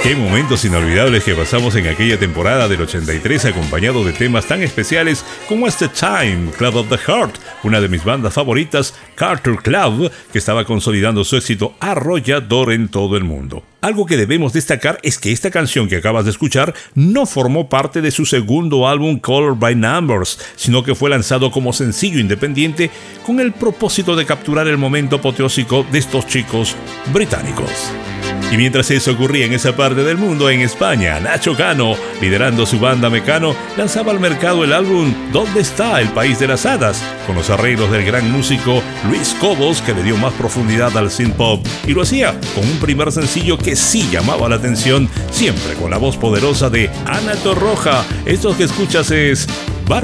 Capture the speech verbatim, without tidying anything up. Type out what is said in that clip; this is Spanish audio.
Qué momentos inolvidables que pasamos en aquella temporada del ochenta y tres, acompañado de temas tan especiales como It's the Time, Club of the Heart, una de mis bandas favoritas, Carter Club, que estaba consolidando su éxito arrollador en todo el mundo. Algo que debemos destacar es que esta canción que acabas de escuchar no formó parte de su segundo álbum Color by Numbers, sino que fue lanzado como sencillo independiente con el propósito de capturar el momento apoteósico de estos chicos británicos. Y mientras eso ocurría en esa parte del mundo, en España, Nacho Cano, liderando su banda Mecano, lanzaba al mercado el álbum ¿Dónde está el país de las hadas?, con los arreglos del gran músico Luis Cobos, que le dio más profundidad al synth pop, y lo hacía con un primer sencillo que sí llamaba la atención, siempre con la voz poderosa de Ana Torroja. Esto que escuchas es